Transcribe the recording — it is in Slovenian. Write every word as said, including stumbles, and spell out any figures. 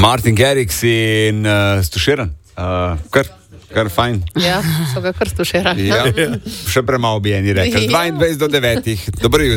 Martin Garrix in uh, Stuširan. Uh, kar, kar fajn. Ja, so ga kar stuširali. Ja, še premalo bi eni rekli. dvaindvajset do devetih. Dobro jutro.